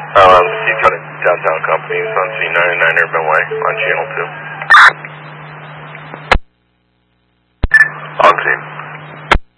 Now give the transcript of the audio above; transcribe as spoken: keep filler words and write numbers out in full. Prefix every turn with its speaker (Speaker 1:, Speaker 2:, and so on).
Speaker 1: Um, Seacounty Downtown Companies on C ninety-nine Urban Way on Channel two.